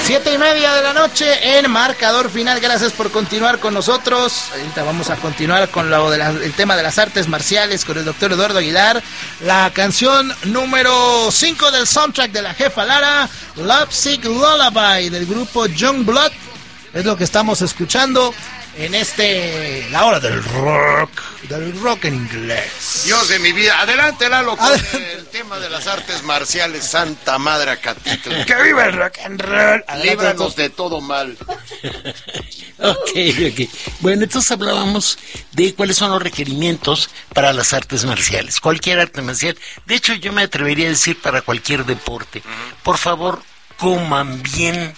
7:30 de la noche en Marcador Final. Gracias por continuar con nosotros. Ahorita vamos a continuar con el tema de las artes marciales con el doctor Eduardo Aguilar. La canción número 5 del soundtrack de La Jefa Lara, Lovesick Lullaby, del grupo Youngblood, es lo que estamos escuchando en la hora del rock en inglés. Dios de mi vida. Adelante, Lalo, con el tema de las artes marciales. Santa Madre Acatitl. ¡Que viva el rock and roll! Líbranos de todo mal. Ok. Bueno, entonces hablábamos de cuáles son los requerimientos para las artes marciales. Cualquier arte marcial. De hecho, yo me atrevería a decir para cualquier deporte. Por favor, coman bien.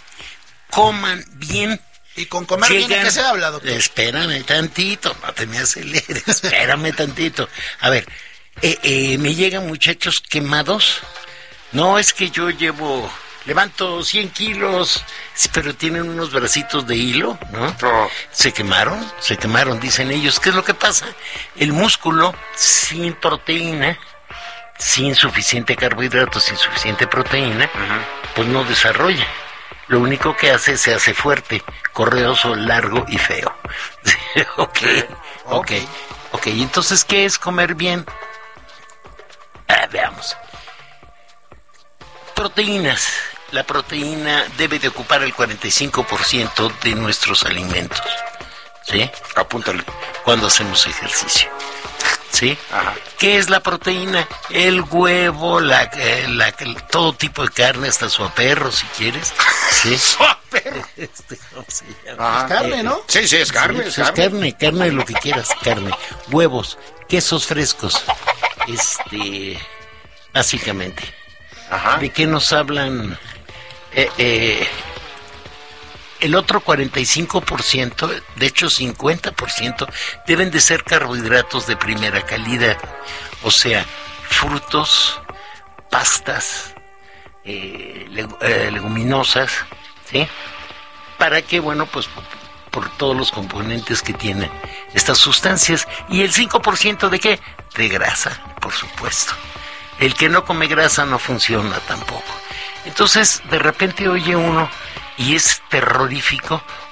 Y con comer bien, ¿de qué se habla, doctor? Espérame tantito, no te me aceleres, espérame tantito. A ver, me llegan muchachos quemados. No, es que yo levanto 100 kilos, pero tienen unos bracitos de hilo, ¿no? Oh. Se quemaron, dicen ellos. ¿Qué es lo que pasa? El músculo sin proteína, sin suficiente carbohidrato, sin suficiente proteína, pues no desarrolla. Lo único que se hace fuerte, correoso, largo y feo. Ok. Entonces, ¿qué es comer bien? Veamos. Proteínas. La proteína debe de ocupar el 45% de nuestros alimentos. ¿Sí? Apúntale. Cuando hacemos ejercicio. ¿Sí? Ajá. ¿Qué es la proteína? El huevo, todo tipo de carne, hasta suaperro, si quieres. ¿Sí? ¡Suaperro! ¿Cómo se llama? Es carne, ¿no? Sí, es carne. Sí, es carne, lo que quieras, carne. Huevos, quesos frescos. Básicamente. Ajá. ¿De qué nos hablan? El otro 45%, de hecho 50%, deben de ser carbohidratos de primera calidad. O sea, frutos, pastas, leguminosas, ¿sí? Para que, bueno, pues por todos los componentes que tienen estas sustancias. ¿Y el 5% de qué? De grasa, por supuesto. El que no come grasa no funciona tampoco. Entonces, de repente oye uno, y es terrorífico,